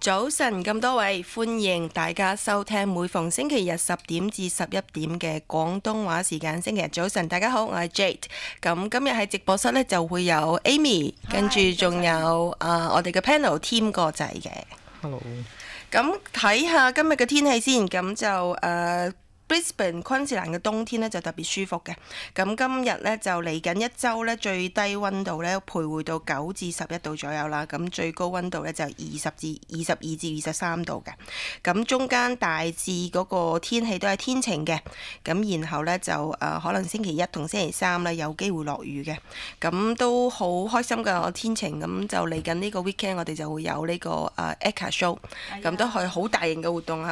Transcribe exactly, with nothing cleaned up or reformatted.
早晨咁多位，歡迎大家收聽每逢星期日十點至十一點嘅廣東話時間。星期日早晨，大家好，我係 Jade。咁今日喺直播室呢，就會有 Amy， 跟住仲有啊、呃、我哋嘅 panel team 個仔嘅。 Hello。 咁睇下今日嘅天氣先，咁就誒。呃Brisbane 昆士蘭嘅冬天咧就特別舒服嘅，咁今日咧就嚟緊一週咧最低温度咧徘徊到九至十一度左右啦，咁最高温度咧就二十至二十二至二十三度嘅，咁中間大致嗰個天氣都係天晴嘅，咁然後咧就誒、呃、可能星期一同星期三咧有機會落雨嘅，咁都好開心㗎天晴，咁就嚟緊呢個 weekend 我哋就會有呢、這個誒 Ekka Show，咁都係好大型嘅活動啊！